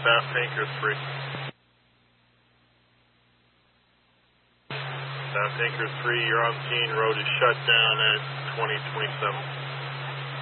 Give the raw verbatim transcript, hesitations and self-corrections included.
Fast Tanker three. Fast Tanker three, you're on scene. Road is shut down at twenty twenty-seven.